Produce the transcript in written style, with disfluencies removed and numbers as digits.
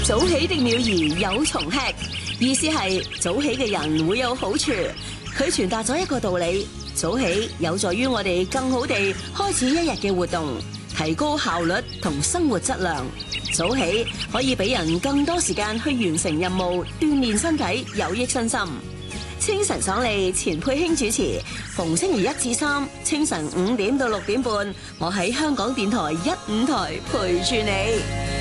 早起的鳥兒有蟲吃，意思係早起嘅人會有好處。佢傳達咗一個道理：早起有助於我哋更好地開始一日嘅活動，提高效率同生活質量。早起可以俾人更多時間去完成任務，鍛煉身體，有益身心。清晨爽利，錢佩卿主持，逢星期一至三清晨5點到6點半，我喺香港電台1 5台陪住你。